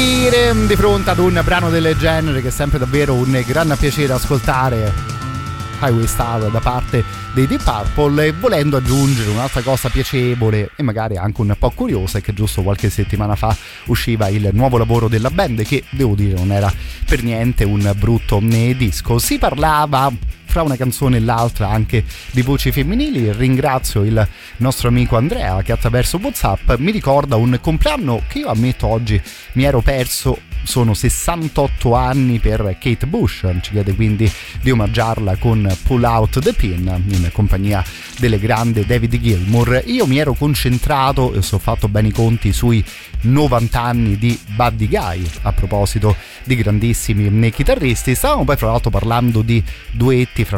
sentire di fronte ad un brano del genere, che è sempre davvero un gran piacere ascoltare, Highway Star da parte dei Deep Purple, e volendo aggiungere un'altra cosa piacevole e magari anche un po' curiosa, è che giusto qualche settimana fa usciva il nuovo lavoro della band, che devo dire non era per niente un brutto disco. Si parlava fra una canzone e l'altra anche di voci femminili. Ringrazio il nostro amico Andrea che attraverso WhatsApp mi ricorda un compleanno che io ammetto oggi mi ero perso. Sono 68 anni per Kate Bush, ci chiede quindi di omaggiarla con Pull Out the Pin in compagnia delle grandi David Gilmour. Io mi ero concentrato e ho fatto bene i conti sui 90 anni di Buddy Guy. A proposito di grandissimi chitarristi, stavamo poi fra l'altro parlando di duetti fra